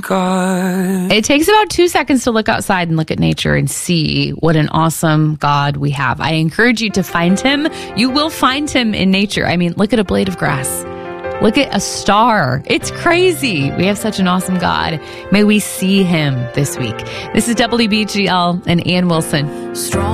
God. It takes about 2 seconds to look outside and look at nature and see what an awesome God we have. I encourage you to find him. You will find him in nature. I mean, look at a blade of grass. Look at a star. It's crazy. We have such an awesome God. May we see him this week. This is WBGL and Ann Wilson.